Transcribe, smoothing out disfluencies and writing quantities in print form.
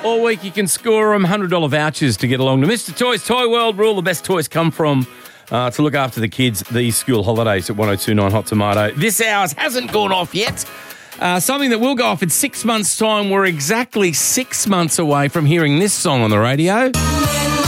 All week you can score them $100 vouchers to get along to Mr. Toys Toy World, where all the best toys come from, to look after the kids these school holidays at 102.9 Hot Tomato. This hours hasn't gone off yet. Something that will go off in 6 months' time. We're exactly 6 months away from hearing this song on the radio.